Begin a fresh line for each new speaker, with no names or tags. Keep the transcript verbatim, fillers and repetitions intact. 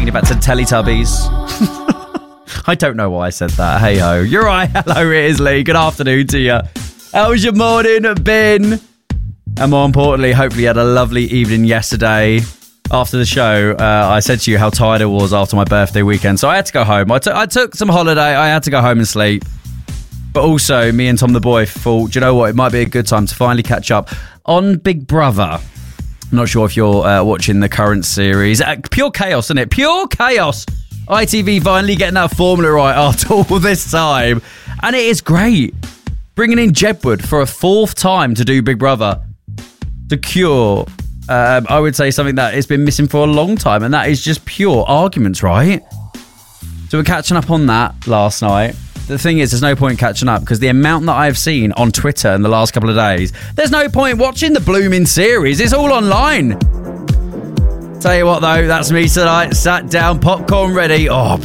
taking you back to the Teletubbies. I don't know why I said that. Hey ho. You're right. Hello, it is Lee. Good afternoon to you. How's your morning been? And more importantly, hopefully you had a lovely evening yesterday. After the show, uh, I said to you how tired I was after my birthday weekend. So I had to go home. I, t- I took some holiday. I had to go home and sleep. But also, me and Tom the Boy thought, do you know what? It might be a good time to finally catch up on Big Brother. I'm not sure if you're uh, watching the current series. Uh, pure chaos, isn't it? Pure chaos. I T V finally getting that formula right after all this time. And it is great. Bringing in Jedward for a fourth time to do Big Brother. To cure, um, I would say, something that has been missing for a long time. And that is just pure arguments, right? So we're catching up on that last night. The thing is, there's no point catching up because the amount that I've seen on Twitter in the last couple of days, there's no point watching the blooming series. It's all online. Tell you what, though, that's me tonight. Sat down, popcorn ready. Oh,